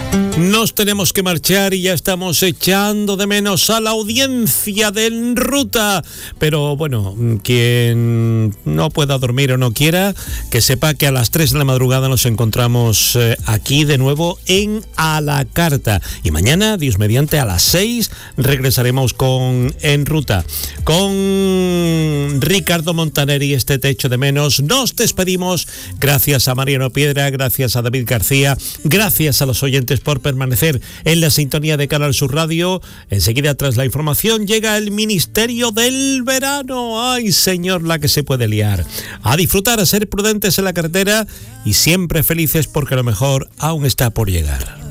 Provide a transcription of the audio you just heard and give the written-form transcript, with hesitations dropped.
Nos tenemos que marchar y ya estamos echando de menos a la audiencia de En Ruta. Pero bueno, quien no pueda dormir o no quiera, que sepa que a las 3 de la madrugada nos encontramos aquí de nuevo en A la Carta. Y mañana, Dios mediante, a las 6 regresaremos con En Ruta. Con Ricardo Montaner y este Te echo de menos. Nos despedimos. Gracias a Mariano Piedra, gracias a David García, gracias a los oyentes por permanecer en la sintonía de Canal Sur Radio. Enseguida, tras la información, llega el Ministerio del Verano. ¡Ay, señor, la que se puede liar! A disfrutar, a ser prudentes en la carretera y siempre felices porque lo mejor aún está por llegar.